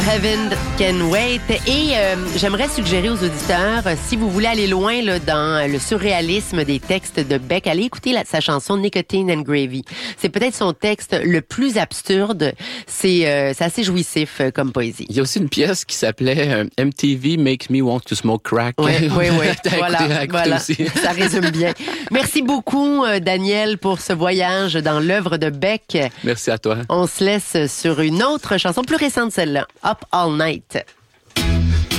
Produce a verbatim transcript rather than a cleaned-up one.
Heaven Can Wait. Et euh, j'aimerais suggérer aux auditeurs, euh, si vous voulez aller loin là, dans le surréalisme des textes de Beck, allez écouter la, sa chanson Nicotine and Gravy. C'est peut-être son texte le plus absurde. C'est, euh, c'est assez jouissif euh, comme poésie. Il y a aussi une pièce qui s'appelait euh, M T V Makes Me Want to Smoke Crack. Oui, oui, oui. Voilà, écouté, écouté voilà. aussi. Ça résume bien. Merci beaucoup, euh, Daniel, pour ce voyage dans l'œuvre de Beck. Merci à toi. On se laisse sur une autre chanson plus récente, celle-là. Up All Night.